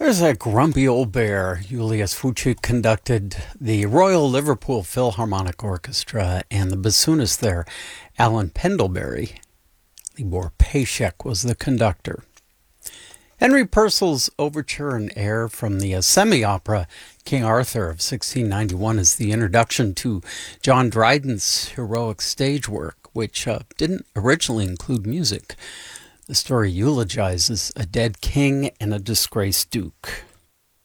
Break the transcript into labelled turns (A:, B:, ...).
A: There's a grumpy old bear. Julius Fuchs conducted the Royal Liverpool Philharmonic Orchestra, and the bassoonist there, Alan Pendlebury. Libor Paschek was the conductor. Henry Purcell's overture and air from the semi-opera King Arthur of 1691 is the introduction to John Dryden's heroic stage work, which didn't originally include music. The story eulogizes a dead king and a disgraced duke.